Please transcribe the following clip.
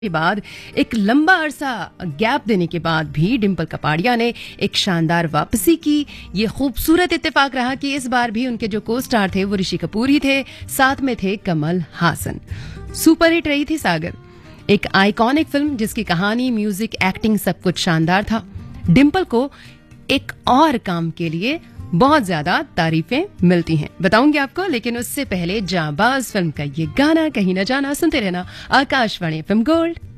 के बाद एक लंबा अरसा गैप देने के बाद भी डिंपल कपाड़िया ने एक शानदार वापसी की। ये खूबसूरत इत्तेफाक रहा कि इस बार भी उनके जो को स्टार थे वो ऋषि कपूर ही थे, साथ में थे कमल हासन। सुपरहिट रही थी सागर, एक आइकॉनिक फिल्म जिसकी कहानी, म्यूजिक, एक्टिंग सब कुछ शानदार था। डिंपल को एक और काम के लिए बहुत ज्यादा तारीफें मिलती हैं, बताऊंगी आपको, लेकिन उससे पहले जाबाज फिल्म का ये गाना कहीं ना जाना सुनते रहना। Akashvani FM gold.